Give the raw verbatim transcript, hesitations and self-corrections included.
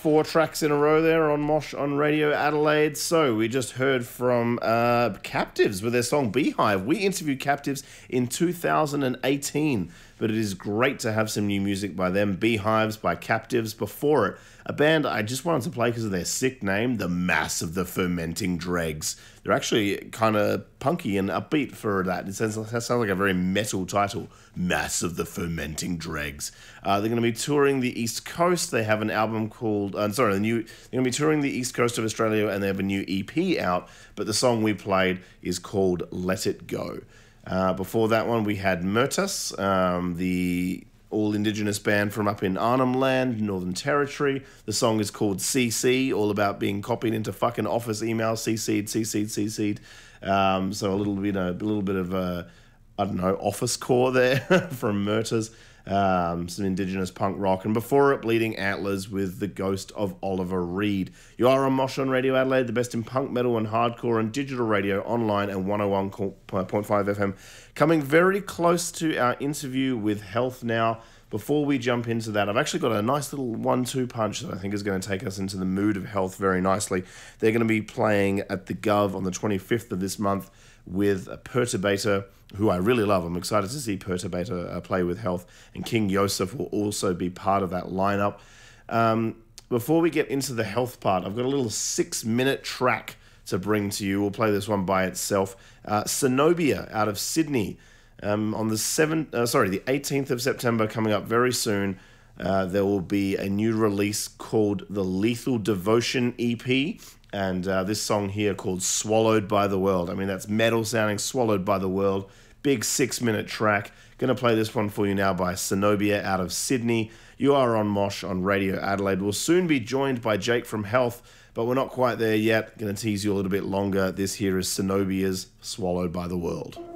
four tracks in a row there on Mosh on Radio Adelaide. So we just heard from uh, Captives with their song Beehive. We interviewed Captives in two thousand eighteen, but it is great to have some new music by them. Beehives by Captives. Before it, a band I just wanted to play because of their sick name, The Mass of the Fermenting Dregs. They're actually kind of punky and upbeat for that. It sounds, it sounds like a very metal title, Mass of the Fermenting Dregs. Uh, they're going to be touring the East Coast. They have an album called, uh, sorry, the new, they're going to be touring the East Coast of Australia, and they have a new E P out, but the song we played is called Let It Go. Uh, before that one, we had Murtas, um, the all-Indigenous band from up in Arnhem Land, Northern Territory. The song is called C C, all about being copied into fucking office emails, C C'd, C C'd, C C'd. Um, so a little bit, a little bit of, uh, I don't know, office core there from Murtas. Um, some Indigenous punk rock. And before it, Bleeding Antlers with The Ghost of Oliver Reed. You are on Mosh on Radio Adelaide, the best in punk, metal and hardcore and digital radio, online and one oh one point five F M. Coming very close to our interview with Health now. Before we jump into that, I've actually got a nice little one two punch that I think is going to take us into the mood of Health very nicely. They're going to be playing at the Gov on the twenty-fifth of this month with a Perturbator, who I really love. I'm excited to see Perturbator uh, play with Health, and King Yosef will also be part of that lineup. Um, before we get into the Health part, I've got a little six-minute track to bring to you. We'll play this one by itself. Uh, Cenobia out of Sydney. Um, on the seventh, uh, sorry, the eighteenth of September, coming up very soon, uh, there will be a new release called the Lethal Devotion E P. And uh, this song here called Swallowed by the World. I mean, that's metal sounding, Swallowed by the World. Big six-minute track. Going to play this one for you now by Cenobia out of Sydney. You are on Mosh on Radio Adelaide. We'll soon be joined by Jake from Health, but we're not quite there yet. Going to tease you a little bit longer. This here is Cenobia's Swallowed by the World.